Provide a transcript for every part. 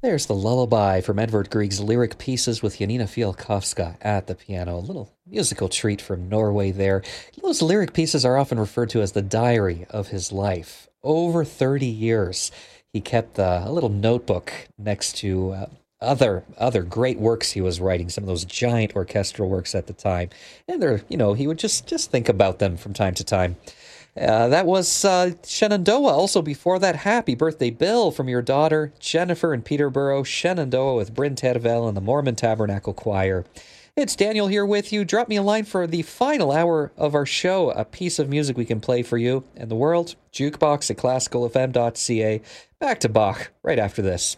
There's the lullaby from Edvard Grieg's lyric pieces with Janina Fialkowska at the piano. A little musical treat from Norway there. Those lyric pieces are often referred to as the diary of his life. Over 30 years, he kept a little notebook next to other great works he was writing, some of those giant orchestral works at the time. And he would just think about them from time to time. That was Shenandoah. Also before that, Happy Birthday Bill from your daughter, Jennifer in Peterborough, Shenandoah with Bryn Tedeville and the Mormon Tabernacle Choir. It's Daniel here with you. Drop me a line for the final hour of our show, a piece of music we can play for you and the world. Jukebox at classicalfm.ca. Back to Bach right after this.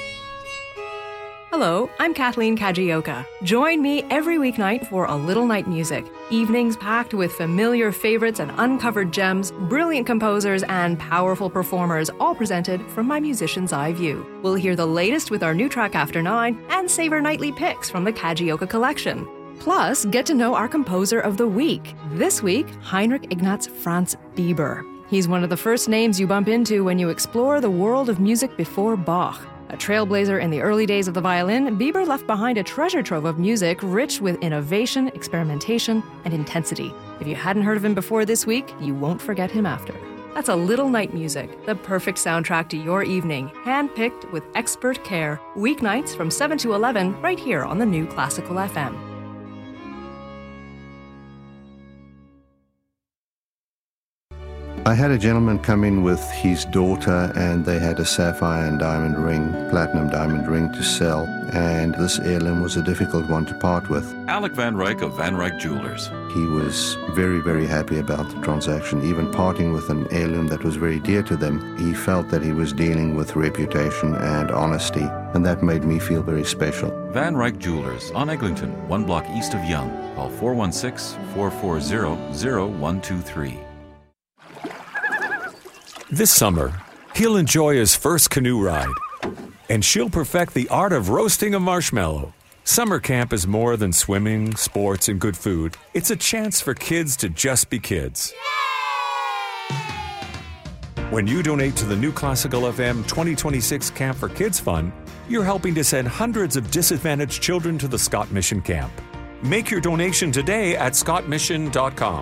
Hello, I'm Kathleen Kajioka. Join me every weeknight for A Little Night Music. Evenings packed with familiar favorites and uncovered gems, brilliant composers, and powerful performers, all presented from my musician's eye view. We'll hear the latest with our new track After 9 and savor nightly picks from the Kajioka collection. Plus, get to know our composer of the week. This week, Heinrich Ignaz Franz Bieber. He's one of the first names you bump into when you explore the world of music before Bach. A trailblazer in the early days of the violin, Bieber left behind a treasure trove of music rich with innovation, experimentation, and intensity. If you hadn't heard of him before this week, you won't forget him after. That's A Little Night Music, the perfect soundtrack to your evening, handpicked with expert care. Weeknights from 7 to 11, right here on the new Classical FM. I had a gentleman come in with his daughter and they had a sapphire and diamond ring, platinum diamond ring to sell, and this heirloom was a difficult one to part with. Alec Van Ryk of Van Ryk Jewelers. He was very, very happy about the transaction. Even parting with an heirloom that was very dear to them, he felt that he was dealing with reputation and honesty, and that made me feel very special. Van Ryk Jewelers on Eglinton, 1 block east of Yonge. Call 416-440-0123. This summer, he'll enjoy his first canoe ride, and she'll perfect the art of roasting a marshmallow. Summer camp is more than swimming, sports, and good food. It's a chance for kids to just be kids. When you donate to the new Classical FM 2026 Camp for Kids Fund, you're helping to send hundreds of disadvantaged children to the Scott Mission Camp. Make your donation today at scottmission.com.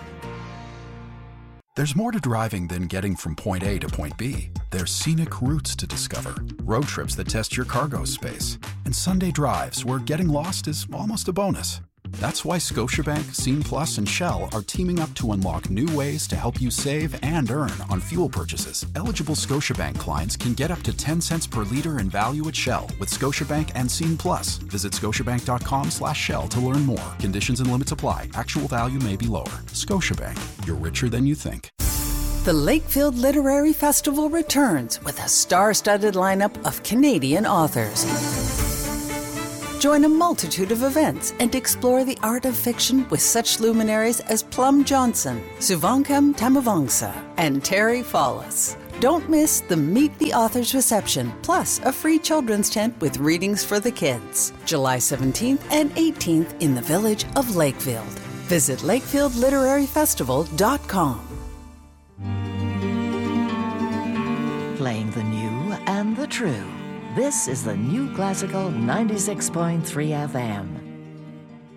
There's more to driving than getting from point A to point B. There's scenic routes to discover, road trips that test your cargo space, and Sunday drives where getting lost is almost a bonus. That's why Scotiabank, Scene Plus, and Shell are teaming up to unlock new ways to help you save and earn on fuel purchases. Eligible Scotiabank clients can get up to 10 cents per liter in value at Shell with Scotiabank and Scene Plus. Visit scotiabank.com/Shell to learn more. Conditions and limits apply. Actual value may be lower. Scotiabank. You're richer than you think. The Lakefield Literary Festival returns with a star-studded lineup of Canadian authors. Join a multitude of events and explore the art of fiction with such luminaries as Plum Johnson, Suvankam Tamavangsa, and Terry Fallis. Don't miss the Meet the Authors reception, plus a free children's tent with readings for the kids. July 17th and 18th in the village of Lakefield. Visit lakefieldliteraryfestival.com. Playing the new and the true. This is the new Classical 96.3 FM.